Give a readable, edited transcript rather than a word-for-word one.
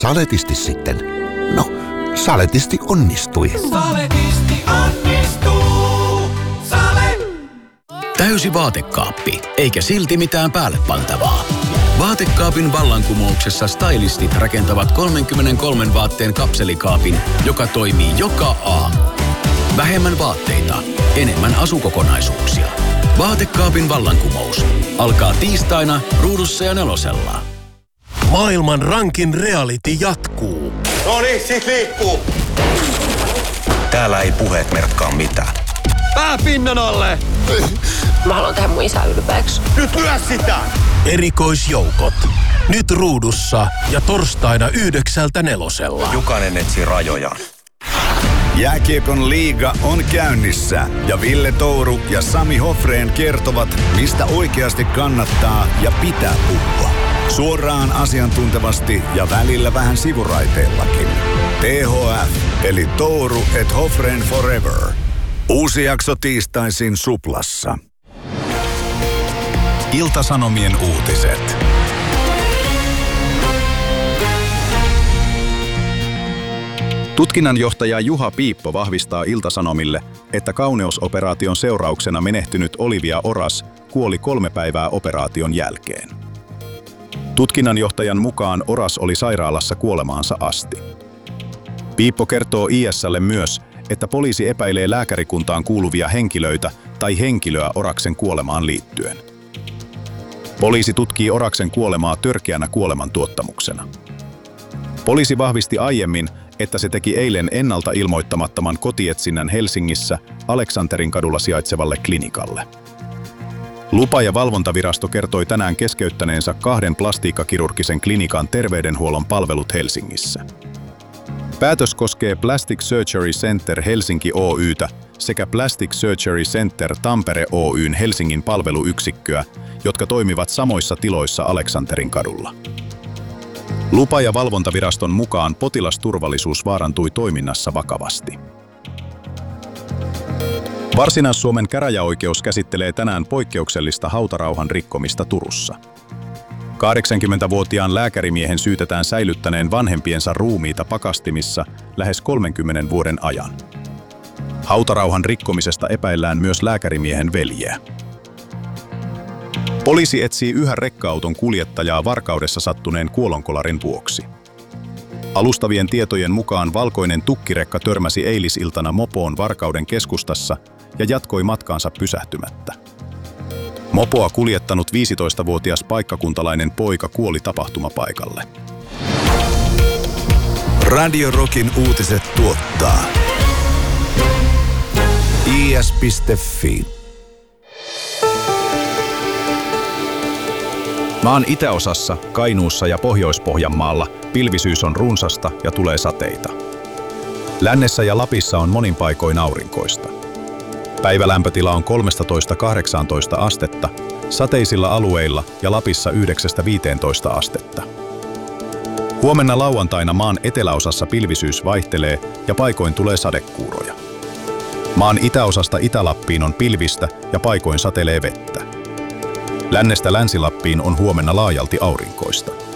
Saletisti sitten. No, saletisti onnistui. Saletisti onnistuu. Sale! Täysi vaatekaappi, eikä silti mitään päälle pantavaa. Vaatekaapin vallankumouksessa stylistit rakentavat 33 vaatteen kapselikaapin, joka toimii joka aamu. Vähemmän vaatteita, enemmän asukokonaisuuksia. Vaatekaapin vallankumous alkaa tiistaina Ruudussa ja Nelosella. Maailman rankin reality jatkuu. Noniin, sit liikkuu. Täällä ei puheet merkkaa mitään. Pää pinnan alle! Mä haluan tehdä mun isä ylpeäksi. Nyt lyö sitä! Erikoisjoukot. Nyt Ruudussa ja torstaina 9:00 Jokainen etsii rajojaan. Jääkiekon liiga on käynnissä ja Ville Touru ja Sami Hofrén kertovat, mistä oikeasti kannattaa ja pitää puhua. Suoraan, asiantuntevasti ja välillä vähän sivuraiteellakin. THF eli Touru et Hofrén Forever. Uusi jakso tiistaisin Suplassa. Ilta-Sanomien uutiset. Tutkinnanjohtaja Juha Piippo vahvistaa Ilta-Sanomille, että kauneusoperaation seurauksena menehtynyt Olivia Oras kuoli 3 päivää operaation jälkeen. Tutkinnanjohtajan mukaan Oras oli sairaalassa kuolemaansa asti. Piippo kertoo IS:lle myös, että poliisi epäilee lääkärikuntaan kuuluvia henkilöitä tai henkilöä Oraksen kuolemaan liittyen. Poliisi tutkii Oraksen kuolemaa törkeänä kuolemantuottamuksena. Poliisi vahvisti aiemmin, että se teki eilen ennalta ilmoittamattoman kotietsinnän Helsingissä Aleksanterin kadulla sijaitsevalle klinikalle. Lupa- ja valvontavirasto kertoi tänään keskeyttäneensä 2 plastiikkakirurgisen klinikan terveydenhuollon palvelut Helsingissä. Päätös koskee Plastic Surgery Center Helsinki Oy:tä sekä Plastic Surgery Center Tampere Oyn Helsingin palveluyksikköä, jotka toimivat samoissa tiloissa Aleksanterin kadulla. Lupa- ja valvontaviraston mukaan potilasturvallisuus vaarantui toiminnassa vakavasti. Varsinais-Suomen käräjäoikeus käsittelee tänään poikkeuksellista hautarauhan rikkomista Turussa. 80-vuotiaan lääkärimiehen syytetään säilyttäneen vanhempiensa ruumiita pakastimissa lähes 30 vuoden ajan. Hautarauhan rikkomisesta epäillään myös lääkärimiehen veljeä. Poliisi etsii yhä rekka-auton kuljettajaa varkaudessa sattuneen kuolonkolarin vuoksi. Alustavien tietojen mukaan valkoinen tukkirekka törmäsi eilisiltana mopoon Varkauden keskustassa ja jatkoi matkaansa pysähtymättä. Mopoa kuljettanut 15-vuotias paikkakuntalainen poika kuoli tapahtumapaikalle. Radio Rockin uutiset tuottaa is.fi. Maan itäosassa, Kainuussa ja Pohjois-Pohjanmaalla pilvisyys on runsasta ja tulee sateita. Lännessä ja Lapissa on monin paikoin aurinkoista. Päivälämpötila on 13–18 astetta, sateisilla alueilla ja Lapissa 9–15 astetta. Huomenna lauantaina maan eteläosassa pilvisyys vaihtelee ja paikoin tulee sadekuuroja. Maan itäosasta Itä-Lappiin on pilvistä ja paikoin satelee vettä. Lännestä Länsi-Lappiin on huomenna laajalti aurinkoista.